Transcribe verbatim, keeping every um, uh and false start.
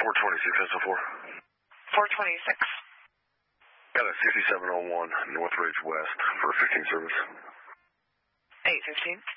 four twenty-six S O four. four twenty-six. Got a sixty-seven oh one North Ridge West for fifteen service. eight fifteen.